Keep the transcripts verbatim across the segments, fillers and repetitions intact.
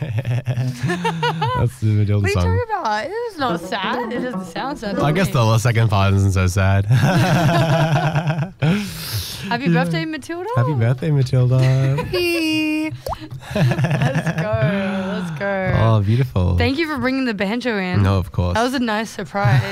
That's the Matilda What are you song. talking about? It's not sad. It doesn't sound sad. to I guess me. the second part isn't so sad. Happy birthday, Matilda. Happy birthday, Matilda. Let's go. Let's go. Oh, beautiful. Thank you for bringing the banjo in. No, of course. That was a nice surprise.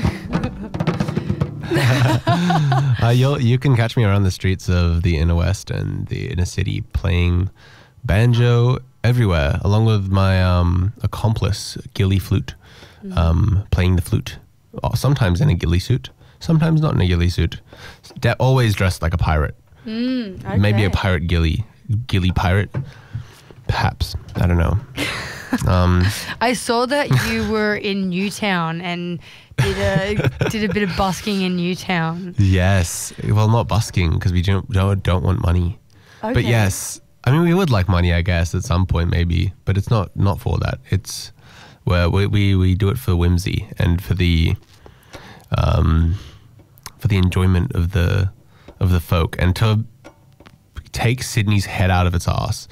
uh, you'll, you can catch me around the streets of the inner west and the inner city playing banjo everywhere, along with my um, accomplice, Gilly Flute, Mm. um, playing the flute. Oh, sometimes in a ghillie suit, sometimes not in a ghillie suit. De- always dressed like a pirate. Mm, okay. Maybe a pirate ghillie, ghillie pirate. Perhaps. I don't know. Um, I saw that you were in Newtown and did a did a bit of busking in Newtown. yes. Well, not busking because we don't, don't don't want money. Okay. But yes, I mean we would like money, I guess, at some point maybe. But it's not not for that. It's where we we, we do it for whimsy and for the um for the enjoyment of the of the folk and to take Sydney's head out of its ass.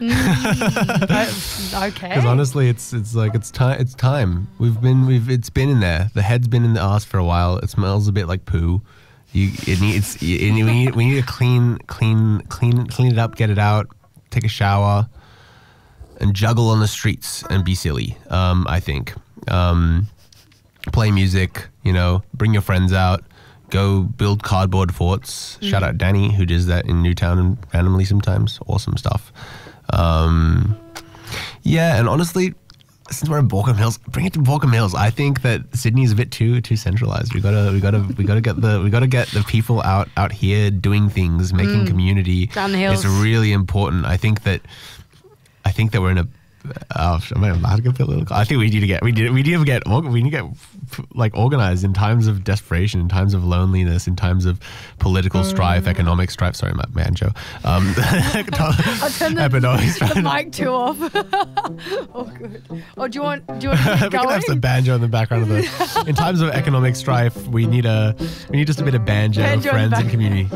Uh, okay. Because honestly, it's it's like it's time. It's time. We've been we've it's been in there. The head's been in the ass for a while. It smells a bit like poo. You it needs it, we need we need to clean clean clean clean it up, get it out, take a shower, and juggle on the streets and be silly. Um, I think. Um, play music. You know, bring your friends out. Go build cardboard forts. Mm. Shout out Danny who does that in Newtown and randomly sometimes. Awesome stuff. Um, yeah, and honestly, since we're in Borkham Hills, bring it to Borkham Hills. I think that Sydney's a bit too too centralized. We gotta we gotta we gotta get the we gotta get the people out out here doing things, making mm. community. Down the hills. It's really important. I think that I think that we're in a. Oh, am I allowed to get political? I think we need to get we need we need to get we need to get like organized in times of desperation, in times of loneliness, in times of political mm. strife, economic strife. Sorry, my banjo. Um, I'll turn the, the mic too off. Oh, good. Oh, do you want do you want to keep we going? can have some banjo in the background of the. In times of economic strife, we need a we need just a bit of banjo, banjo friends and community.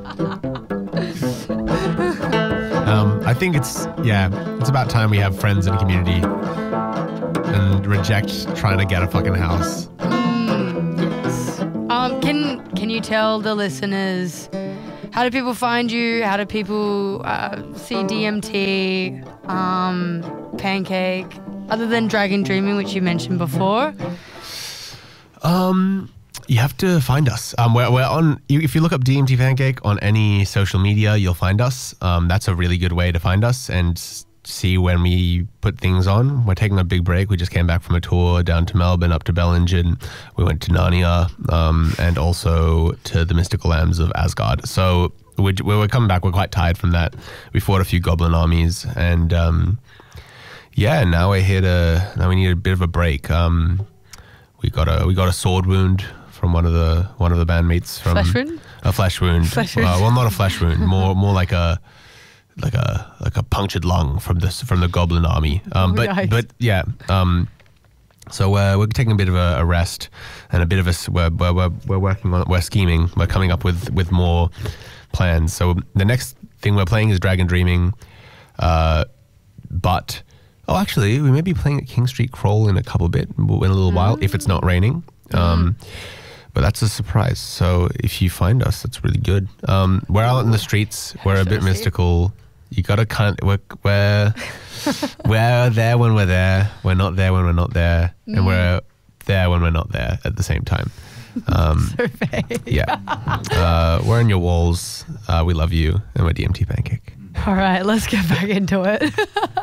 Um, I think it's, yeah, it's about time we have friends and community and reject trying to get a fucking house. Mm, yes. Um, can, can you tell the listeners, how do people find you? How do people uh, see D M T, um, Pancake, other than Dragon Dreaming, which you mentioned before? Um... You have to find us. Um, we're, we're on. You, if you look up D M T Pancake on any social media, you'll find us. Um, that's a really good way to find us and see when we put things on. We're taking a big break. We just came back from a tour down to Melbourne, up to Bellingen. We went to Narnia, um, and also to the Mystical Lambs of Asgard. So we're, we're coming back. We're quite tired from that. We fought a few goblin armies, and um, yeah, now we're here to. Now we need a bit of a break. Um, we got a we got a sword wound from one of the one of the bandmates from flesh wound? a flesh wound. Flesh wound. Uh, well, not a flesh wound, more more like a like a like a punctured lung from this from the goblin army. Um, Oh, but nice. but yeah. Um, so uh, we're taking a bit of a, a rest and a bit of a we're, we're we're we're working on we're scheming. We're coming up with with more plans. So the next thing we're playing is Dragon Dreaming, uh, but. Oh, actually, we may be playing at King Street Crawl in a couple bit, in a little mm. while, if it's not raining. Um, mm. But that's a surprise. So if you find us, that's really good. Um, we're out in the streets. We're a bit mystical. You gotta kind of, we're, we're, we're there when we're there. We're not there when we're not there. Mm. And we're there when we're not there at the same time. Um, so vague. Yeah. Uh, we're in your walls. Uh, we love you. And we're D M T Pancake. All right, let's get back into it.